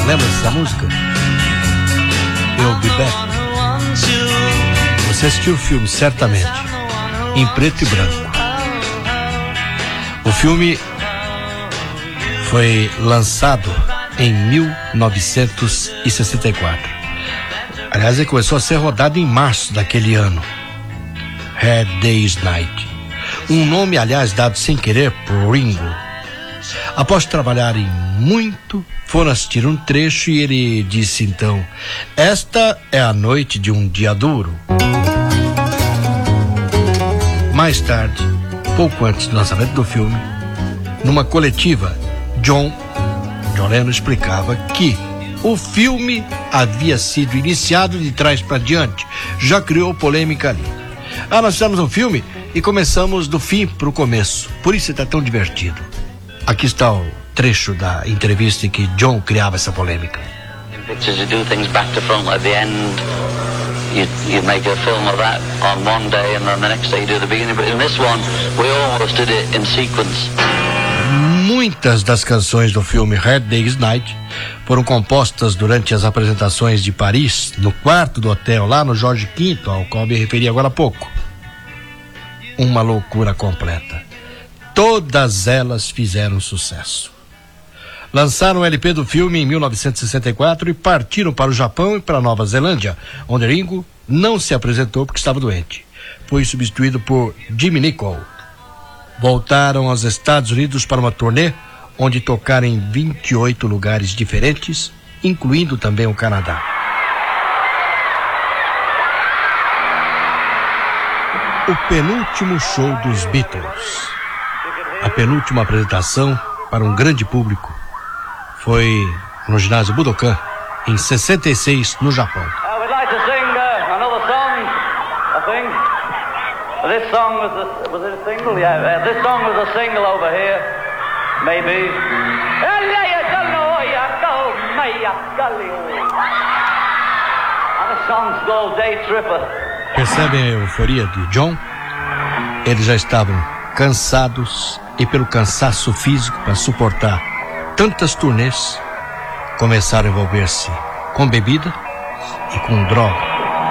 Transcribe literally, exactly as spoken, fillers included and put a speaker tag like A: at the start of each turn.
A: Lembra dessa música? Eu Be Back. Você assistiu o filme, certamente, em preto e branco. O filme foi lançado em mil novecentos e sessenta e quatro. Aliás, ele começou a ser rodado em março daquele ano. Hard Day's Night. Um nome, aliás, dado sem querer por Ringo. Após trabalharem muito, foram assistir um trecho e ele disse então: esta é a noite de um dia duro. Mais tarde, pouco antes do lançamento do filme, numa coletiva, John, John Lennon explicava que o filme havia sido iniciado de trás para diante, já criou polêmica ali. Ah, nós fizemos um filme e começamos do fim para o começo, por isso está tão divertido. Aqui está o trecho da entrevista em que John criava essa polêmica.
B: In pictures you do things back to front at the end. You, you make a film of that on one day and then the next day you do the beginning. But in this one, we almost did it in sequence.
A: Muitas das canções do filme Hard Day's Night foram compostas durante as apresentações de Paris, no quarto do hotel, lá no Jorge Quinto, ao qual me referi agora há pouco. Uma loucura completa. Todas elas fizeram sucesso. Lançaram o L P do filme em mil novecentos e sessenta e quatro e partiram para o Japão e para a Nova Zelândia, onde Ringo não se apresentou porque estava doente. Foi substituído por Jimmy Nicol. Voltaram aos Estados Unidos para uma turnê, onde tocaram em vinte e oito lugares diferentes, incluindo também o Canadá. O penúltimo show dos Beatles, a penúltima apresentação para um grande público, foi no ginásio Budokan, em sessenta e seis, no Japão.
C: I would like to sing uh, another song, I think. This song was a, was it a single? Yeah, uh, this song was a single over here, maybe. And the song's called Day Tripper.
A: Percebem a euforia de John? Eles já estavam cansados e pelo cansaço físico para suportar tantas turnês, começaram a envolver-se com bebida e com droga.